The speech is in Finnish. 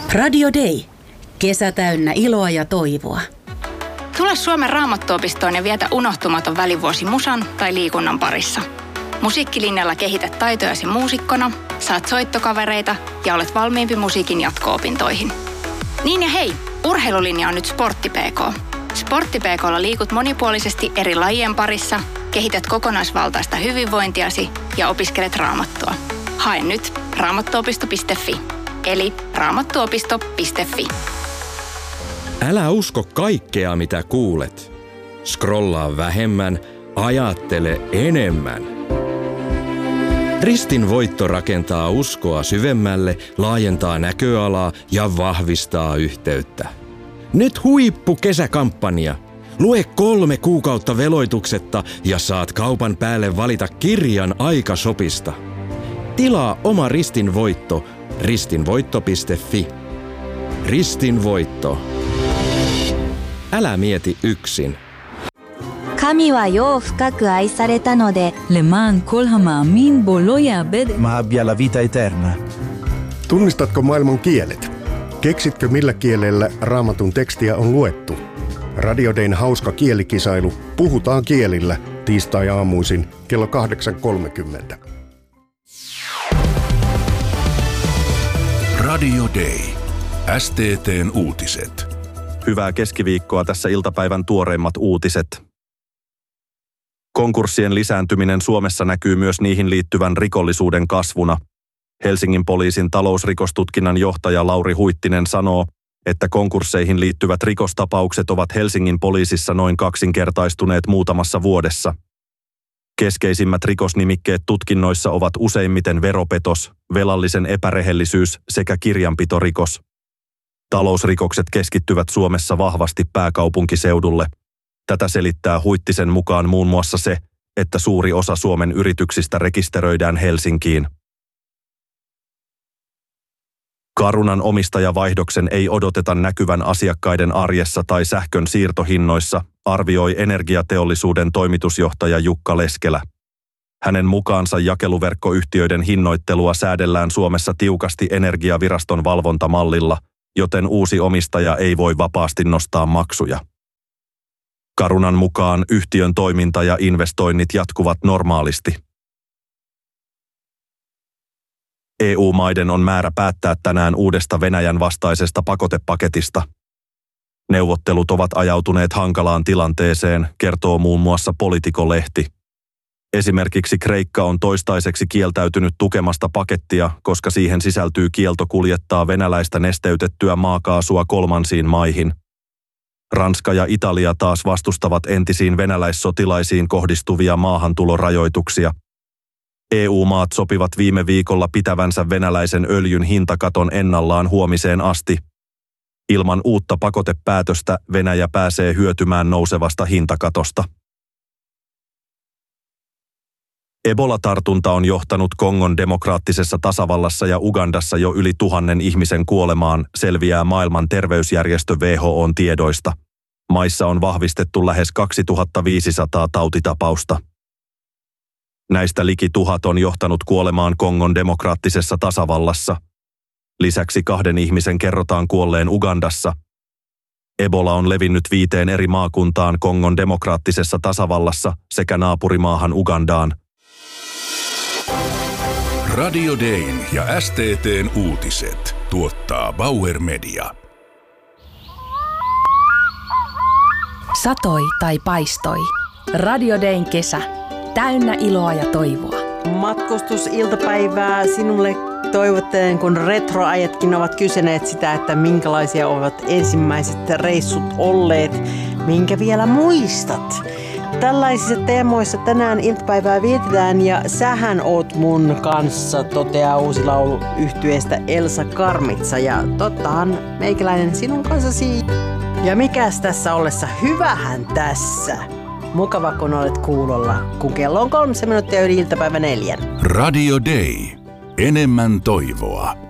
Radio Day. Kesä täynnä iloa ja toivoa. Tule Suomen Raamattuopistoon ja vietä unohtumaton välivuosi musan tai liikunnan parissa. Musiikkilinjalla kehität taitojasi muusikkona, saat soittokavereita ja olet valmiimpi musiikin jatko-opintoihin. Niin ja hei, urheilulinja on nyt Sportti PK. Sportti PK:lla liikut monipuolisesti eri lajien parissa, kehität kokonaisvaltaista hyvinvointiasi ja opiskelet raamattua. Hae nyt raamattuopisto.fi, eli raamattuopisto.fi. Älä usko kaikkea, mitä kuulet. Scrollaa vähemmän, ajattele enemmän. Ristin voitto rakentaa uskoa syvemmälle, laajentaa näköalaa ja vahvistaa yhteyttä. Nyt huippukesäkampanja. Lue 3 kuukautta veloituksetta ja saat kaupan päälle valita kirjan Aikashopista. Tilaa oma Ristin voitto ristinvoitto.fi. Ristin voitto. Älä mieti yksin. 神は世を深く愛されたので למען כל המאמין בו לא יאבד. Ma abbia la vita eterna. Tunnistatko maailman kielet? Keksitkö millä kielellä Raamatun tekstiä on luettu? Radio Dayn hauska kielikisailu Puhutaan kielillä tiistai-aamuisin kello 8.30. Radio Day. STT:n uutiset. Hyvää keskiviikkoa, tässä iltapäivän tuoreimmat uutiset. Konkurssien lisääntyminen Suomessa näkyy myös niihin liittyvän rikollisuuden kasvuna. Helsingin poliisin talousrikostutkinnan johtaja Lauri Huittinen sanoo, että konkursseihin liittyvät rikostapaukset ovat Helsingin poliisissa noin kaksinkertaistuneet muutamassa vuodessa. Keskeisimmät rikosnimikkeet tutkinnoissa ovat useimmiten veropetos, velallisen epärehellisyys sekä kirjanpitorikos. Talousrikokset keskittyvät Suomessa vahvasti pääkaupunkiseudulle. Tätä selittää Huittisen mukaan muun muassa se, että suuri osa Suomen yrityksistä rekisteröidään Helsinkiin. Carunan omistajavaihdoksen ei odoteta näkyvän asiakkaiden arjessa tai sähkön siirtohinnoissa, arvioi energiateollisuuden toimitusjohtaja Jukka Leskelä. Hänen mukaansa jakeluverkkoyhtiöiden hinnoittelua säädellään Suomessa tiukasti Energiaviraston valvontamallilla, joten uusi omistaja ei voi vapaasti nostaa maksuja. Carunan mukaan yhtiön toiminta ja investoinnit jatkuvat normaalisti. EU-maiden on määrä päättää tänään uudesta Venäjän vastaisesta pakotepaketista. Neuvottelut ovat ajautuneet hankalaan tilanteeseen, kertoo muun muassa Politico-lehti. Esimerkiksi Kreikka on toistaiseksi kieltäytynyt tukemasta pakettia, koska siihen sisältyy kielto kuljettaa venäläistä nesteytettyä maakaasua kolmansiin maihin. Ranska ja Italia taas vastustavat entisiin venäläissotilaisiin kohdistuvia maahantulorajoituksia. EU-maat sopivat viime viikolla pitävänsä venäläisen öljyn hintakaton ennallaan huomiseen asti. Ilman uutta pakotepäätöstä Venäjä pääsee hyötymään nousevasta hintakatosta. Ebola-tartunta on johtanut Kongon demokraattisessa tasavallassa ja Ugandassa jo yli 1000 ihmisen kuolemaan, selviää maailman terveysjärjestö WHO:n tiedoista. Maissa on vahvistettu lähes 2500 tautitapausta. Näistä liki 1000 on johtanut kuolemaan Kongon demokraattisessa tasavallassa. Lisäksi 2 ihmisen kerrotaan kuolleen Ugandassa. Ebola on levinnyt 5 eri maakuntaan Kongon demokraattisessa tasavallassa sekä naapurimaahan Ugandaan. Radio Dayn ja STT:n uutiset tuottaa Bauer Media. Satoi tai paistoi. Radio Dayn kesä. Täynnä iloa ja toivoa. Matkustusiltapäivää sinulle toivottelen, kun retroajatkin ovat kysyneet sitä, että minkälaisia ovat ensimmäiset reissut olleet, minkä vielä muistat. Tällaisissa teemoissa tänään iltapäivää vietetään ja sähän oot mun kanssa, toteaa uusi laulu yhtyeestä Elsa Karmitsa ja tottahan meikäläinen sinun kanssasi. Ja mikäs tässä ollessa, hyvähän tässä. Mukava kun olet kuulolla, kun kello on 3 minuuttia yli iltapäivä 4. Radio Day. Enemmän toivoa.